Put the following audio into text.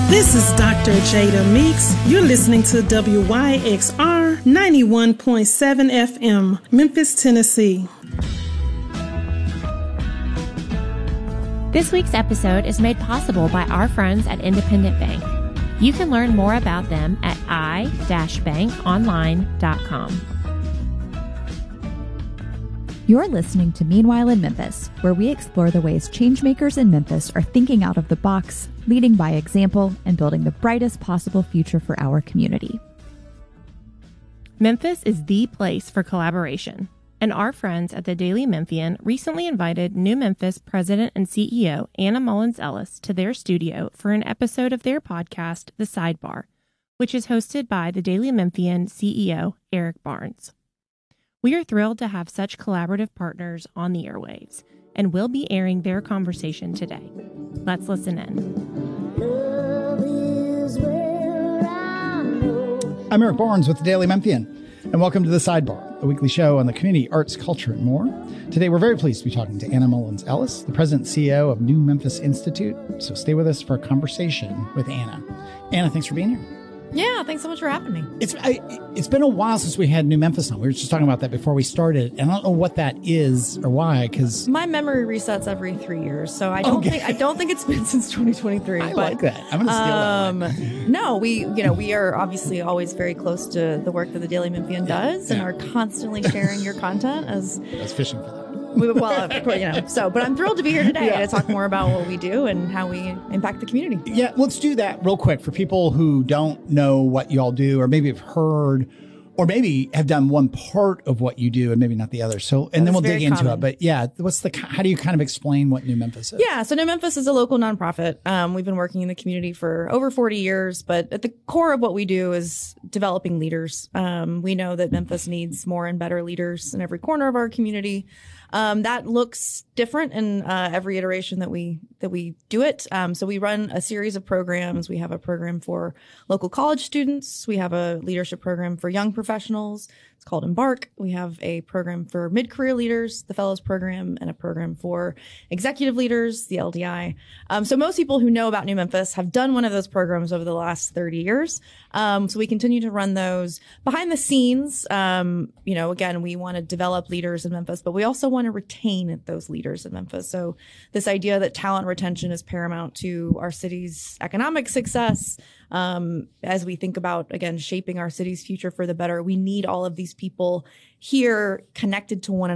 This is Dr. Jada Meeks. You're listening to WYXR 91.7 FM, Memphis, Tennessee. This week's episode is made possible by our friends at Independent Bank. You can learn more about them at i-bankonline.com. You're listening to Meanwhile in Memphis, where we explore the ways changemakers in Memphis are thinking out of the box, leading by example, and building the brightest possible future for our community. Memphis is the place for collaboration, and our friends at the Daily Memphian recently invited New Memphis President and CEO Anna Mullins Ellis to their studio for an episode of their podcast, The Sidebar, which is hosted by the Daily Memphian CEO Eric Barnes. We are thrilled to have such collaborative partners on the airwaves, and we'll be airing their conversation today. Let's listen in. I'm Eric Barnes with the Daily Memphian, and welcome to The Sidebar, a weekly show on the community, arts, culture, and more. Today, we're very pleased to be talking to Anna Mullins Ellis, the President and CEO of New Memphis Institute. So stay with us for a conversation with Anna. Anna, thanks for being here. Yeah, thanks so much for having me. It's been a while since we had New Memphis on. We were just talking about that before we started, and I don't know what that is or why. Because my memory resets every 3 years, so I don't think it's been since 2023. I like that. I'm going to steal that. No, we are obviously always very close to the work that the Daily Memphian does, and are constantly sharing your content. I was fishing for that. But I'm thrilled to be here today to talk more about what we do and how we impact the community. Yeah, let's do that real quick for people who don't know what y'all do, or maybe have heard, or maybe have done one part of what you do and maybe not the other. So, and then we'll dig into it. But yeah, how do you kind of explain what New Memphis is? Yeah, so New Memphis is a local nonprofit. We've been working in the community for over 40 years, but at the core of what we do is developing leaders. We know that Memphis needs more and better leaders in every corner of our community. That looks different in every iteration that we do it. So we run a series of programs. We have a program for local college students. We have a leadership program for young professionals. It's called Embark. We have a program for mid-career leaders, the Fellows Program, and a program for executive leaders, the LDI. So most people who know about New Memphis have done one of those programs over the last 30 years. So we continue to run those behind the scenes. Again, we want to develop leaders in Memphis, but we also want to retain those leaders in Memphis. So this idea that talent retention is paramount to our city's economic success. As we think about, again, shaping our city's future for the better, we need all of these people here connected to one another.